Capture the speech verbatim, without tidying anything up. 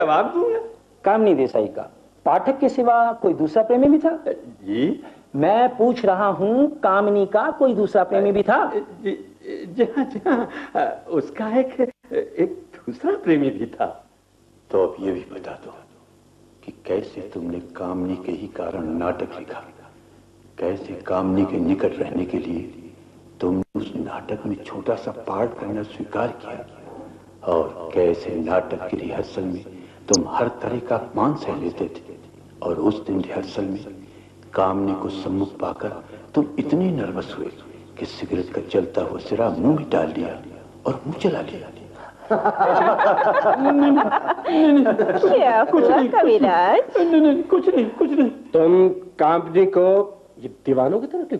जवाब दूंगा। कामिनी देसाई का पाठक के सिवा कोई दूसरा प्रेमी भी था? जी मैं पूछ रहा हूँ, कामिनी का कोई दूसरा प्रेमी भी था? जी जहाँ जहाँ उसका एक एक दूसरा प्रेमी भी था। तो अब ये भी बता दो कि कैसे तुमने कामनी के ही कारण नाटक लिखा, कैसे कामनी के निकट रहने के लिए तुमने उस नाटक में छोटा सा पार्ट करना स्वीकार किया, और कैसे नाटक की रिहर्सल में तुम हर तरह का अपमान सह लेते थे, और उस दिन रिहर्सल में कामनी को सम्मुख पाकर तुम इतने नर्वस हुए कि सिगरेट का जलता हुआ सिरा मुंह में डाल लिया और मुंह चला लिया। क्या हुआ कविराज? नहीं नहीं कुछ नहीं कुछ नहीं। तुम कामनी को ये दीवानों की तरह